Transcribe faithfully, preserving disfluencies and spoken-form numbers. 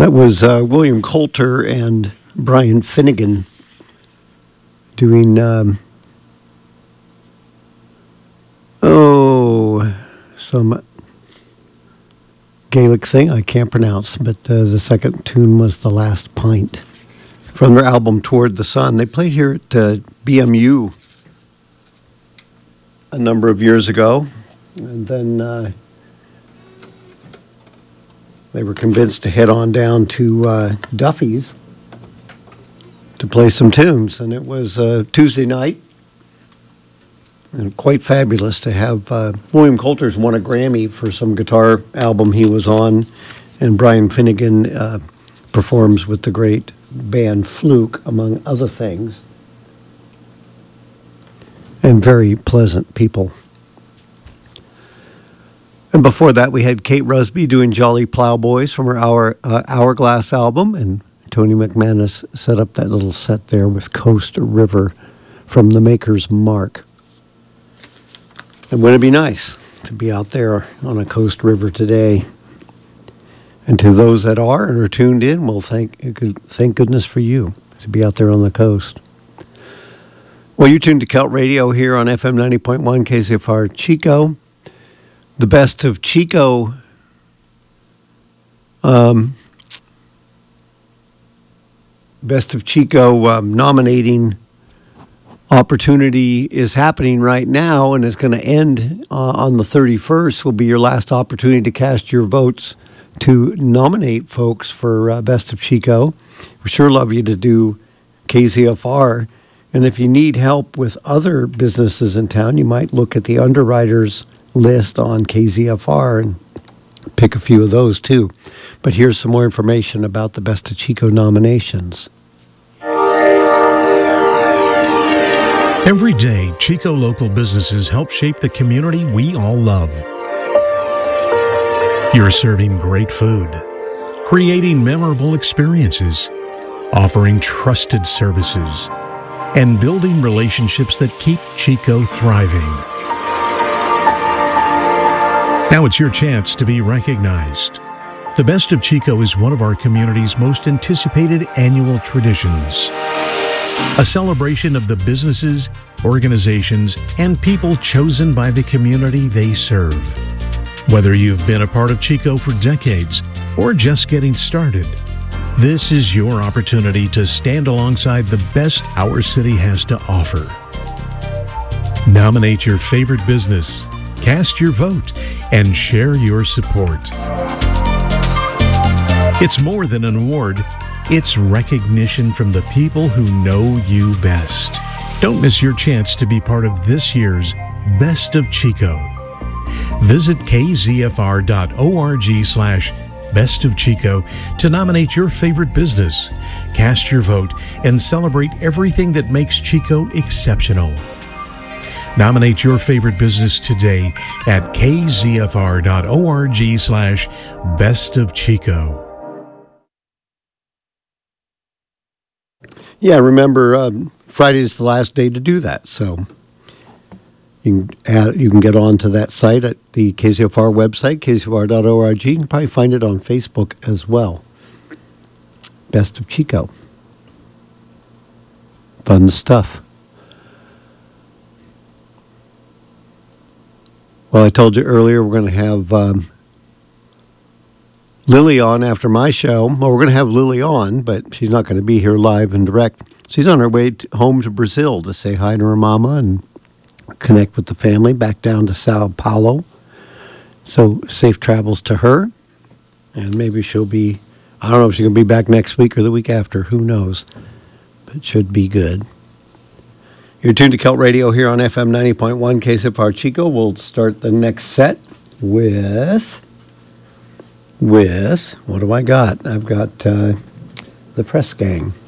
That was uh, William Coulter and Brian Finnegan doing, um, oh, some Gaelic thing I can't pronounce, but uh, the second tune was The Last Pint from their album Toward the Sun. They played here at uh, B M U a number of years ago, and then uh, they were convinced to head on down to uh, Duffy's to play some tunes, and it was uh, Tuesday night, and quite fabulous to have uh, William Coulter's won a Grammy for some guitar album he was on, and Brian Finnegan uh, performs with the great band Fluke, among other things, and very pleasant people. And before that, we had Kate Rusby doing Jolly Plowboys from her Hour, uh, Hourglass album, and Tony McManus set up that little set there with Coast River from the Maker's Mark. And wouldn't it be nice to be out there on a Coast River today? And to those that are and are tuned in, well, thank, thank goodness for you to be out there on the coast. Well, you're tuned to Celt Radio here on F M ninety point one K Z F R Chico. The Best of Chico um, Best of Chico um, nominating opportunity is happening right now, and it's going to end uh, on the thirty-first. Will be your last opportunity to cast your votes to nominate folks for uh, Best of Chico. We sure love you to do K Z F R. And if you need help with other businesses in town, you might look at the underwriters list on K Z F R and pick a few of those too. But here's some more information about the Best of Chico nominations. Every day, Chico local businesses help shape the community we all love. You're serving great food, creating memorable experiences, offering trusted services, and building relationships that keep Chico thriving. Now it's your chance to be recognized. The Best of Chico is one of our community's most anticipated annual traditions. A celebration of the businesses, organizations, and people chosen by the community they serve. Whether you've been a part of Chico for decades or just getting started, this is your opportunity to stand alongside the best our city has to offer. Nominate your favorite business, cast your vote, and share your support. It's more than an award. It's recognition from the people who know you best. Don't miss your chance to be part of this year's Best of Chico. Visit kzfr.org slash Best of Chico to nominate your favorite business, cast your vote, and celebrate everything that makes Chico exceptional. Nominate your favorite business today at kzfr.org slash Best of Chico. Yeah, remember, um, Friday is the last day to do that, so you can, add, you can get on to that site at the K Z F R website, k z f r dot org. You can probably find it on Facebook as well. Best of Chico. Fun stuff. Well, I told you earlier we're going to have um, Lily on after my show. Well, we're going to have Lily on, but she's not going to be here live and direct. She's on her way to, home to Brazil to say hi to her mama and connect with the family back down to Sao Paulo. So safe travels to her. And maybe she'll be, I don't know if she's going to be back next week or the week after. Who knows? But it should be good. You're tuned to Celt Radio here on F M ninety point one K Z F R Chico. We'll start the next set with... With, what do I got? I've got uh, the Press Gang.